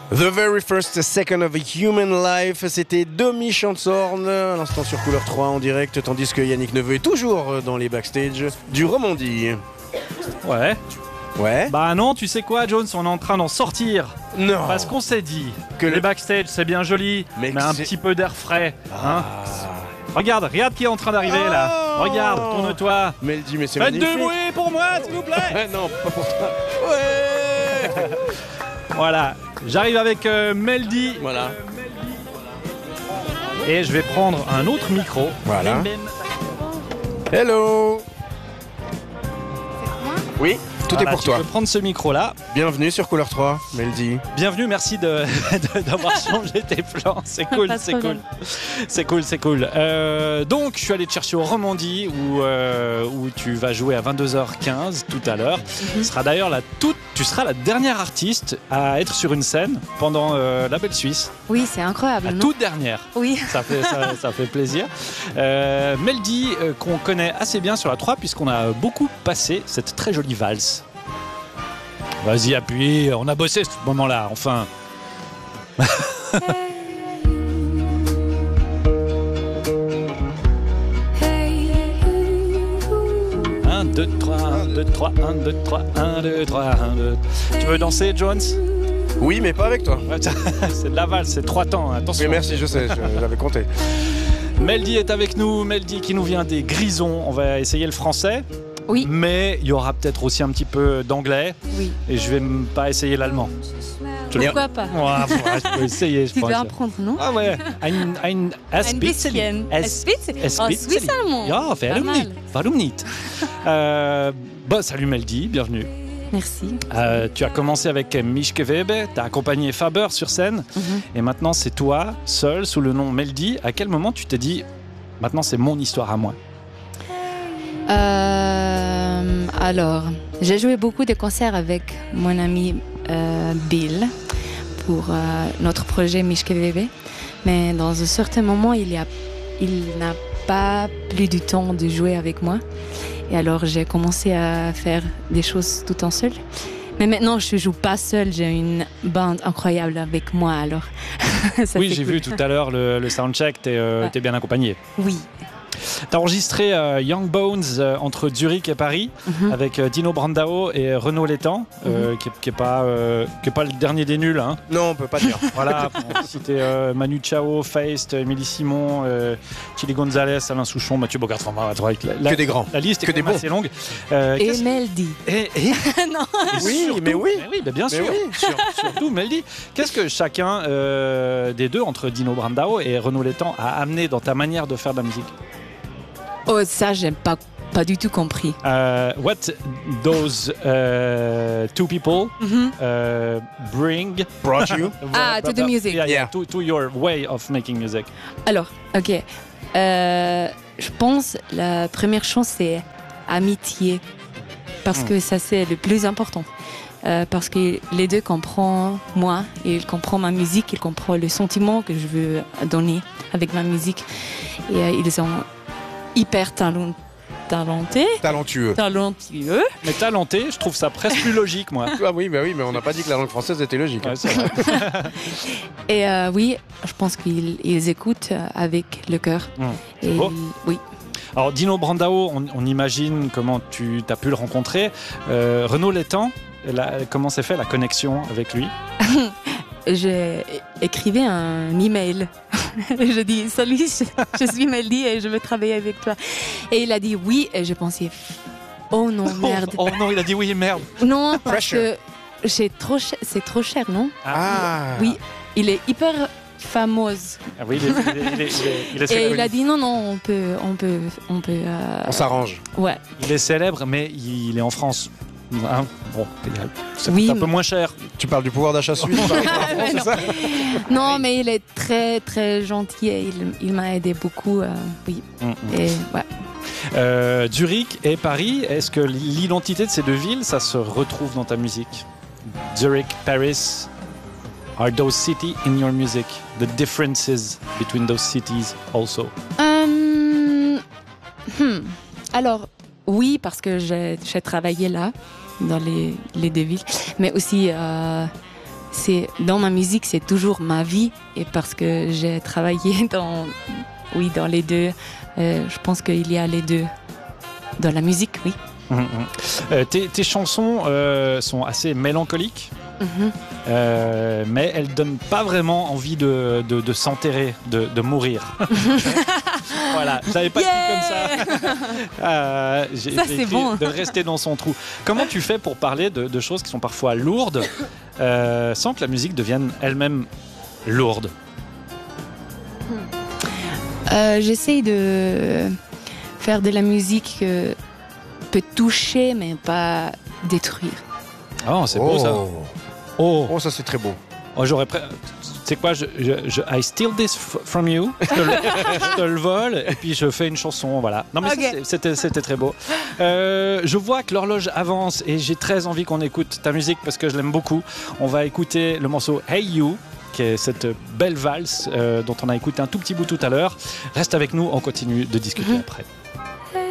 The very first second of a human life, c'était Domi Chantzorn, à l'instant sur Couleur 3 en direct, tandis que Yannick Neveu est toujours dans les backstage du Romandie. Ouais. Ouais. Bah non, tu sais quoi, Jones, on est en train d'en sortir. Non. Parce qu'on s'est dit que les backstage, c'est bien joli, mais un petit peu d'air frais. Hein. Regarde qui est en train d'arriver là. Regarde, tourne-toi. Meldy, mais c'est Faites magnifique. du bruit pour moi, s'il vous plaît. Non, pas pour toi. Ouais. Voilà, j'arrive avec Meldy. Voilà. Et je vais prendre un autre micro. Voilà. Hello. Oui, tout est pour toi. Tu peux prendre ce micro-là. Bienvenue sur Couleur 3, Meldy. Bienvenue, merci d'avoir changé tes plans. C'est cool, c'est cool. C'est cool, c'est cool. Donc, je suis allé te chercher au Romandie où tu vas jouer à 22h15 tout à l'heure. Tu seras la dernière artiste à être sur une scène pendant la Belle Suisse. Oui, c'est incroyable. La toute dernière. Oui. Ça fait plaisir. Meldy, qu'on connaît assez bien sur la 3 puisqu'on a beaucoup passé cette très jolie valse. Vas-y, appuie, on a bossé ce moment-là, enfin. 1, 2, 3, 1, 2, 3, 1, 2, 3, 1, 2, 3, 1, 2. Tu veux danser, Jones ? Oui, mais pas avec toi. C'est de la valse, c'est 3 temps, attention. Oui, merci, je sais, j'avais compté. Meldy est avec nous, Meldy qui nous vient des Grisons. On va essayer le français. Oui. Mais il y aura peut-être aussi un petit peu d'anglais. Oui. Et je vais pas essayer l'allemand. Pourquoi pas? Je peux essayer. Tu veux apprendre, non? Ah ouais. Ein bisschen. En Suisse allemand. Ja, warum nicht? Salut Meldy, bienvenue. Merci. Tu as commencé avec Mischke Webe, tu as accompagné Faber sur scène. Et maintenant, c'est toi, seul, sous le nom Meldy. À quel moment tu t'es dit, maintenant, c'est mon histoire à moi? Alors, j'ai joué beaucoup de concerts avec mon ami Bill pour notre projet Mischke Webe. Mais dans un certain moment, il n'a pas plus du temps de jouer avec moi. Et alors, j'ai commencé à faire des choses tout en seul. Mais maintenant, je ne joue pas seule. J'ai une bande incroyable avec moi. Alors, oui, j'ai vu tout à l'heure le soundcheck. T'es bien accompagné. Oui. T'as enregistré Young Bones entre Zurich et Paris avec Dino Brandao et Renaud Létang, qui est pas le dernier des nuls. Hein. Non, on peut pas dire. Voilà, c'était Manu Chao, Feist, Émilie Simon, Chili Gonzalez, Alain Souchon, Mathieu Bogart. Que des grands. La liste est que des assez longue. Et Meldy. Non. Oui, surtout, mais oui. Bien sûr. Oui. Surtout Meldy. Qu'est-ce que chacun des deux, entre Dino Brandao et Renaud Létang, a amené dans ta manière de faire de la musique? Oh, ça, j'ai pas du tout compris. What those two people brought you to the music. Yeah. To your way of making music. Alors, ok. Je pense la première chose, c'est amitié. Parce que ça, c'est le plus important. Parce que les deux comprennent moi, et ils comprennent ma musique, ils comprennent le sentiment que je veux donner avec ma musique. Et ils sont hyper talentueux. Mais talenté, je trouve ça presque plus logique, moi. Ah oui, mais on n'a pas dit que la langue française était logique. Ouais, c'est vrai. Et oui, je pense qu'ils écoutent avec le cœur. Et oui. Alors Dino Brandao, on imagine comment tu as pu le rencontrer. Renaud Létang, comment s'est fait la connexion avec lui? J'ai écrivé un email. Je dis salut, je suis Meldy et je veux travailler avec toi. Et il a dit oui et je pensais oh non merde. Oh non, il a dit oui merde. Non parce que c'est trop cher, non? Oui, il est hyper fameux. Ah oui, il est et il a dit non, on peut. On s'arrange. Ouais. Il est célèbre, mais il est en France. Hein, bon, ça coûte un peu moins cher. Tu parles du pouvoir d'achat suisse c'est ça? Non, mais il est très très gentil et il m'a aidé beaucoup. Oui. Et ouais. Zurich et Paris, est-ce que l'identité de ces deux villes, ça se retrouve dans ta musique? Zurich, Paris, are those cities in your music? The differences between those cities also? Alors, oui, parce que j'ai travaillé là, dans les deux villes. Mais aussi, dans ma musique, c'est toujours ma vie. Et parce que j'ai travaillé dans les deux, je pense qu'il y a les deux. Dans la musique, oui. Tes chansons sont assez mélancoliques. Mais elles donnent pas vraiment envie de s'enterrer, de mourir. Voilà, j'avais pas dit comme ça. J'ai écrit bon. De rester dans son trou. Comment tu fais pour parler de choses qui sont parfois lourdes sans que la musique devienne elle-même lourde? J'essaye de faire de la musique que peut toucher mais pas détruire. Oh, c'est beau ça. Oh, ça c'est très beau. Oh, j'aurais tu sais quoi, I steal this from you. Je te le vole et puis je fais une chanson, voilà. Non mais okay. C'était très beau. Je vois que l'horloge avance et j'ai très envie qu'on écoute ta musique parce que je l'aime beaucoup. On va écouter le morceau Hey You, qui est cette belle valse dont on a écouté un tout petit bout tout à l'heure. Reste avec nous, on continue de discuter après.